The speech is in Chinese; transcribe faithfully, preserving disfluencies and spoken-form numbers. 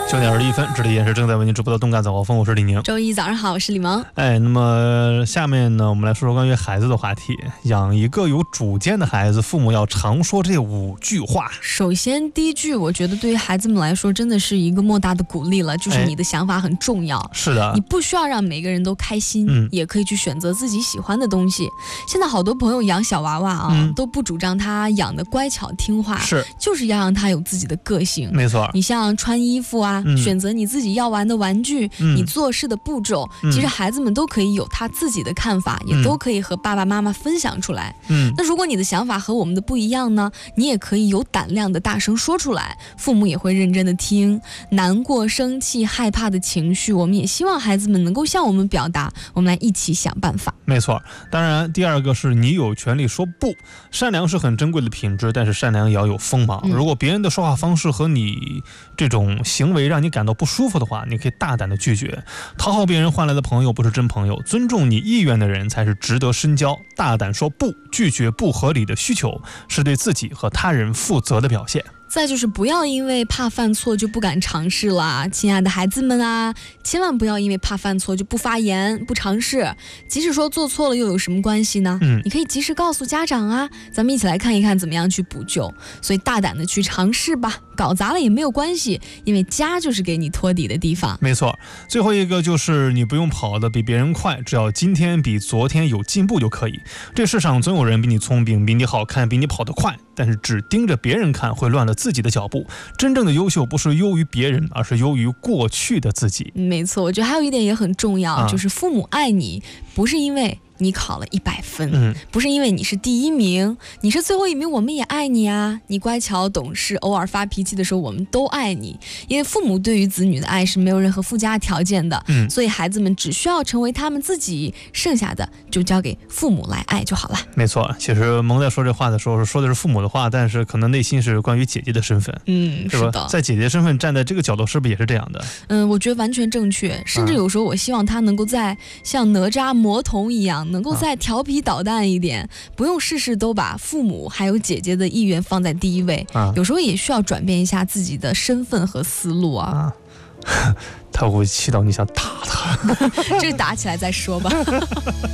九点二十一分，这里也是正在为您直播的动感早高峰，我是李宁。 周一早上好，我是李萌。 哎，那么下面呢，我们来说说关于孩子的话题。养一个有主见的孩子，父母要常说这五句话。 首先，第一句，我觉得对于孩子们来说，真的是一个莫大的鼓励了，就是你的想法很重要。 哎、是的， 你不需要让每个人都开心，嗯、也可以去选择自己喜欢的东西。现在好多朋友养小娃娃啊，嗯、都不主张他养的乖巧听话， 是， 就是要让他有自己的个性。 没错， 你像穿衣服啊，嗯、选择你自己要玩的玩具，嗯、你做事的步骤，嗯、其实孩子们都可以有他自己的看法，嗯、也都可以和爸爸妈妈分享出来。嗯，那如果你的想法和我们的不一样呢，你也可以有胆量的大声说出来，父母也会认真的听。难过、生气、害怕的情绪，我们也希望孩子们能够向我们表达，我们来一起想办法。 没错，当然第二个是你有权利说不。善良是很珍贵的品质，但是善良也要有锋芒。嗯、如果别人的说话方式和你这种行为让你感到不舒服的话，你可以大胆的拒绝。讨好别人换来的朋友不是真朋友，尊重你意愿的人才是值得深交。大胆说不，拒绝不合理的需求，是对自己和他人负责的表现。 再就是不要因为怕犯错就不敢尝试啦，亲爱的孩子们啊，千万不要因为怕犯错就不发言不尝试。即使说做错了又有什么关系呢？嗯，你可以及时告诉家长啊，咱们一起来看一看怎么样去补救。所以大胆的去尝试吧，搞砸了也没有关系，因为家就是给你托底的地方。 没错，最后一个就是你不用跑得比别人快，只要今天比昨天有进步就可以。这世上总有人比你聪明，比你好看，比你跑得快，但是只盯着别人看会乱了自己的脚步。真正的优秀不是优于别人，而是优于过去的自己。 没错，我觉得还有一点也很重要，啊、就是父母爱你不是因为你考了一百分，嗯，不是因为你是第一名，你是最后一名，我们也爱你啊。你乖巧懂事，偶尔发脾气的时候，我们都爱你。因为父母对于子女的爱是没有任何附加条件的，嗯，所以孩子们只需要成为他们自己，剩下的就交给父母来爱就好了。 没错，其实萌在说这话的时候说的是父母的话，但是可能内心是关于姐姐的身份， 嗯， 是吧？ 是的， 在姐姐身份站在这个角度，是不是也是这样的？ 嗯，我觉得完全正确，甚至有时候我希望他能够在像哪吒魔童一样。能够再调皮捣蛋一点，不用事事都把父母还有姐姐的意愿放在第一位，啊、有时候也需要转变一下自己的身份和思路啊。 啊他会气到你想打他， 这个打起来再说吧。